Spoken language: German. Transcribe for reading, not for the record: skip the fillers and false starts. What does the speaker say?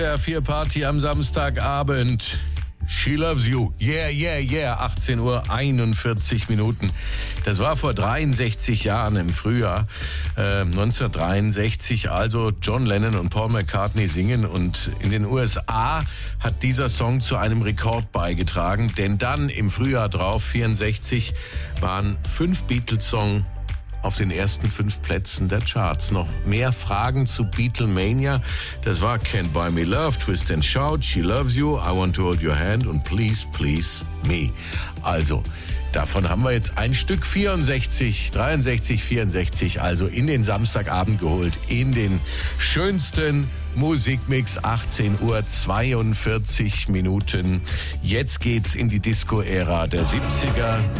Der 4-Party am Samstagabend. She Loves You. Yeah, yeah, yeah. 18:41 Uhr. Das war vor 63 Jahren im Frühjahr 1963. Also John Lennon und Paul McCartney singen. Und in den USA hat dieser Song zu einem Rekord beigetragen. Denn dann im Frühjahr drauf, 64, waren 5 Beatles-Songs auf den ersten 5 Plätzen der Charts. Noch mehr Fragen zu Beatlemania. Das war Can't Buy Me Love, Twist and Shout, She Loves You, I Want to Hold Your Hand und Please, Please Me. Also, davon haben wir jetzt ein Stück 63, 63, 64, also in den Samstagabend geholt, in den schönsten Musikmix. 18:42 Uhr. Jetzt geht's in die Disco-Ära der 70er.